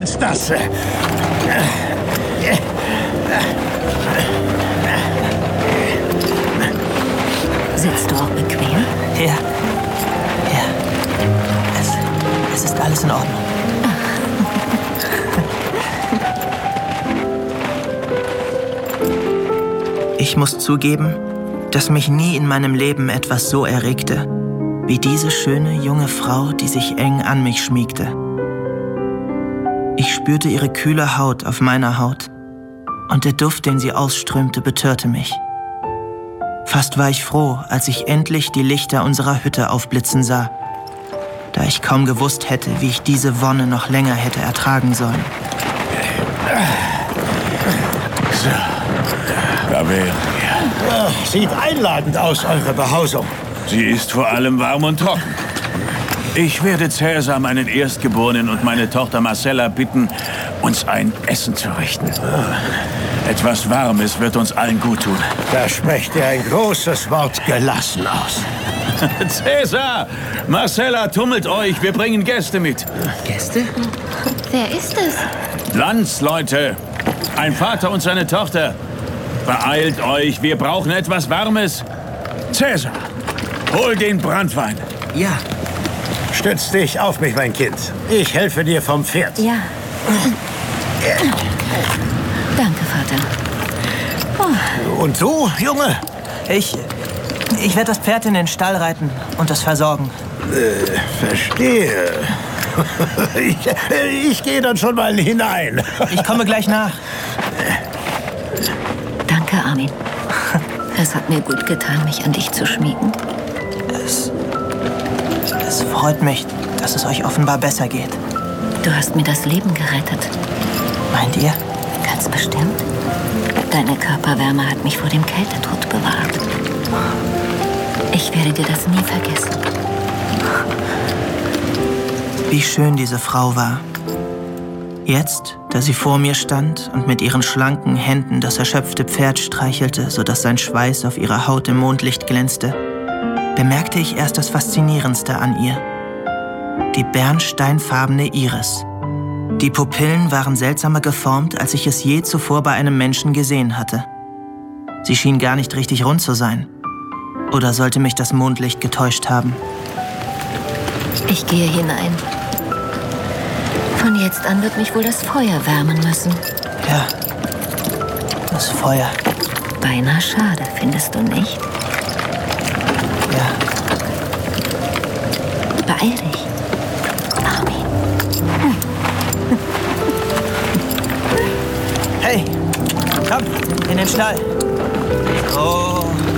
jetzt das? Sitzt du auch bequem? Ja. Es ist alles in Ordnung. Ich muss zugeben, dass mich nie in meinem Leben etwas so erregte, wie diese schöne junge Frau, die sich eng an mich schmiegte. Ich spürte ihre kühle Haut auf meiner Haut und der Duft, den sie ausströmte, betörte mich. Fast war ich froh, als ich endlich die Lichter unserer Hütte aufblitzen sah, da ich kaum gewusst hätte, wie ich diese Wonne noch länger hätte ertragen sollen. So, da wären wir. Sieht einladend aus, eure Behausung. Sie ist vor allem warm und trocken. Ich werde Cäsar, meinen Erstgeborenen, und meine Tochter Marcella bitten, uns ein Essen zu richten. Etwas Warmes wird uns allen gut tun. Da sprecht ihr ein großes Wort gelassen aus. Cäsar! Marcella, tummelt euch, wir bringen Gäste mit. Gäste? Wer ist es? Landsleute, ein Vater und seine Tochter. Beeilt euch, wir brauchen etwas Warmes. Cäsar, hol den Branntwein. Ja. Stütz dich auf mich, mein Kind. Ich helfe dir vom Pferd. Ja. Danke, Vater. Oh. Und du, Junge? Ich werde das Pferd in den Stall reiten und es versorgen. Verstehe. Ich gehe dann schon mal hinein. Ich komme gleich nach. Danke, Armin. Es hat mir gut getan, mich an dich zu schmiegen. Es freut mich, dass es euch offenbar besser geht. Du hast mir das Leben gerettet. Meint ihr? Ganz bestimmt. Deine Körperwärme hat mich vor dem Kältetod bewahrt. Ich werde dir das nie vergessen. Wie schön diese Frau war. Jetzt, da sie vor mir stand und mit ihren schlanken Händen das erschöpfte Pferd streichelte, sodass sein Schweiß auf ihrer Haut im Mondlicht glänzte, bemerkte ich erst das Faszinierendste an ihr. Die bernsteinfarbene Iris. Die Pupillen waren seltsamer geformt, als ich es je zuvor bei einem Menschen gesehen hatte. Sie schien gar nicht richtig rund zu sein. Oder sollte mich das Mondlicht getäuscht haben? Ich gehe hinein. Von jetzt an wird mich wohl das Feuer wärmen müssen. Ja, das Feuer. Beinahe schade, findest du nicht? Ja. Beeil dich, Armin. Hey, komm, in den Stall. Oh.